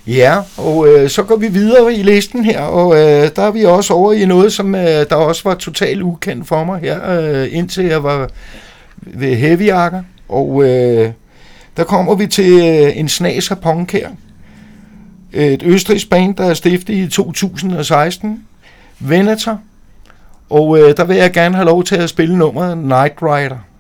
Ja, og så går vi videre i listen her, og der er vi også over i noget, som der også var totalt ukendt for mig her, indtil jeg var ved Heavyjakker, og der kommer vi til en snas af punk her. Et østrigsk band, der er stiftet i 2016, Venator, og der vil jeg gerne have lov til at spille nummeret Night Rider.